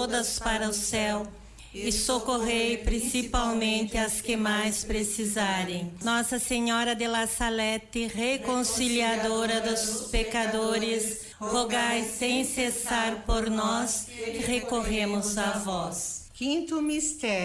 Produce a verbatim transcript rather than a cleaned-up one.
todas para o céu e socorrei principalmente as que mais precisarem. Nossa Senhora de La Salete, reconciliadora dos pecadores, rogai sem cessar por nós que recorremos a vós. Quinto mistério.